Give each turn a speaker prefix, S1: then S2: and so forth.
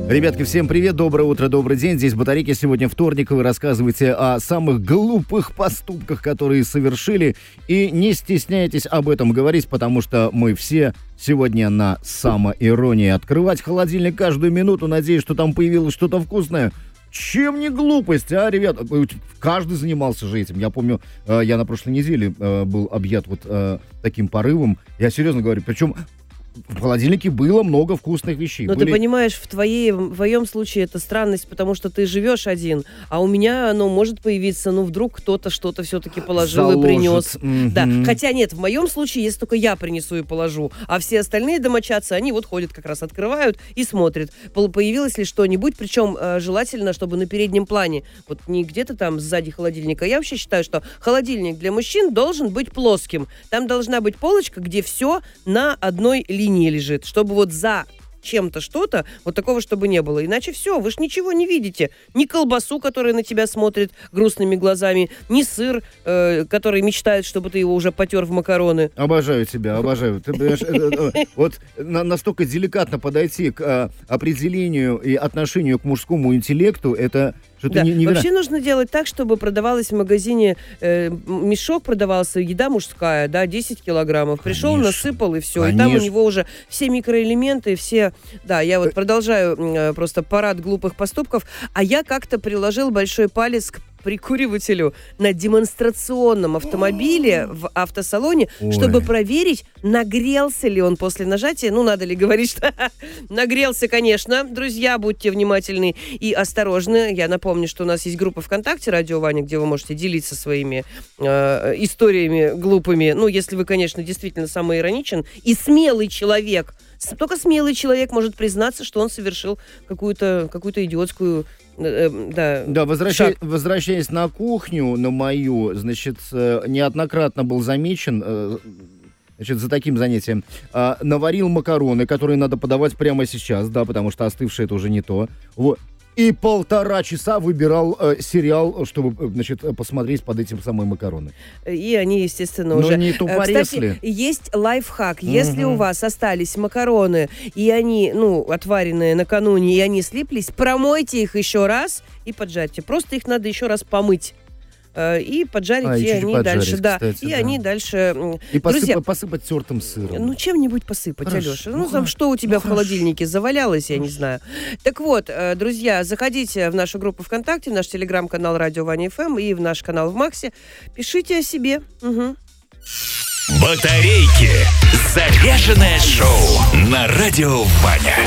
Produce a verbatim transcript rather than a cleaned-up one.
S1: Ребятки, всем привет, доброе утро, добрый день. Здесь Батарейки. Сегодня вторник, и вы рассказываете о самых глупых поступках, которые совершили. И не стесняйтесь об этом говорить, потому что мы все сегодня на самоиронии. Открывать холодильник каждую минуту, надеясь, что там появилось что-то вкусное. Чем не глупость, а, ребят? Каждый занимался же этим. Я помню, я на прошлой неделе был объят вот таким порывом. Я серьезно говорю, причем... В холодильнике было много вкусных вещей.
S2: Но
S1: Были...
S2: ты понимаешь, в, твоей, в твоем случае это странность, потому что ты живешь один, а у меня оно может появиться, ну, вдруг кто-то что-то все-таки положил
S1: Заложит.
S2: и принес.
S1: Mm-hmm.
S2: Да, хотя нет, в моем случае, если только я принесу и положу, а все остальные домочадцы, они вот ходят как раз, открывают и смотрят, появилось ли что-нибудь, причем э, желательно, чтобы на переднем плане, вот не где-то там сзади холодильника. Я вообще считаю, что холодильник для мужчин должен быть плоским. Там должна быть полочка, где все на одной линии лежит, чтобы вот за чем-то что-то, вот такого, чтобы не было. Иначе все, вы ж ничего не видите. Ни колбасу, которая на тебя смотрит грустными глазами, ни сыр, э, который мечтает, чтобы ты его уже потер в макароны.
S1: Обожаю тебя, обожаю. Ты понимаешь, вот настолько деликатно подойти к определению и отношению к мужскому интеллекту, это что-то
S2: да.
S1: невероятно.
S2: Вообще нужно делать так, чтобы продавалось в магазине, э, мешок продавался, еда мужская, да, десять килограммов. Пришел, конечно, насыпал, и все. Конечно. И там у него уже все микроэлементы, все... Да, я вот продолжаю э, просто парад глупых поступков. А я как-то приложил большой палец к прикуривателю на демонстрационном автомобиле в автосалоне, Ой. чтобы проверить, нагрелся ли он после нажатия. Ну, надо ли говорить, что нагрелся, конечно. Друзья, будьте внимательны и осторожны. Я напомню, что у нас есть группа ВКонтакте «Радио Ваня», где вы можете делиться своими э, историями глупыми. Ну, если вы, конечно, действительно самоироничен и смелый человек. Только смелый человек может признаться, что он совершил какую-то, какую-то идиотскую... Э, да,
S1: да возвращаясь, возвращаясь на кухню, на мою, значит, неоднократно был замечен, э, значит, за таким занятием. Э, наварил макароны, которые надо подавать прямо сейчас, да, потому что остывшие это уже не то. Вот. И полтора часа выбирал э, сериал, чтобы, значит, посмотреть под этим самые макароны.
S2: И они, естественно,
S1: Но
S2: уже...
S1: не тупорезли.
S2: Кстати, есть лайфхак. Если угу. у вас остались макароны, и они, ну, отваренные накануне, и они слиплись, промойте их еще раз и поджарьте. Просто их надо еще раз помыть. И поджарить, а, и, и они дальше, кстати, да, и да. они дальше...
S1: И посыпать, посыпать тертым сыром.
S2: Ну, чем-нибудь посыпать,
S1: хорошо,
S2: Алеша. Ну,
S1: ну,
S2: там
S1: хорошо,
S2: что у тебя
S1: ну,
S2: в холодильнике
S1: хорошо.
S2: завалялось, я
S1: хорошо.
S2: не знаю. Так вот, друзья, заходите в нашу группу ВКонтакте, в наш телеграм-канал Радио Ваня эф эм и в наш канал в Максе. Пишите о себе. Угу.
S3: Батарейки. Заряженное шоу на Радио Ваня.